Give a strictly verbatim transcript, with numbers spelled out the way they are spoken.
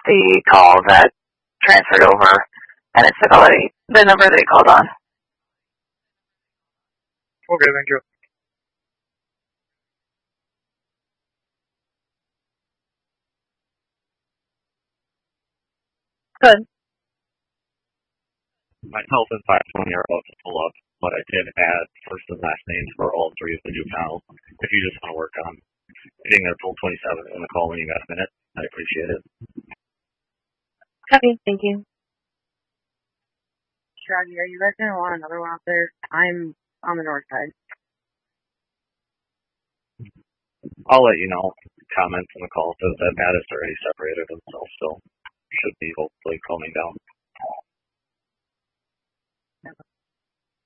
the call that transferred over, and it's the call that he, the number that he called on. Okay, thank you. Good. Myself and five twenty are about to pull up, but I did add first and last names for all three of the new panels. If you just want to work on getting their full twenty-seven in the call when you got a minute, I appreciate it. Okay, thank you. Shaggy, are you guys going to want another one out there? I'm on the north side. I'll let you know. Comments in the call says that Mattis already separated himself, so should be hopefully calming down.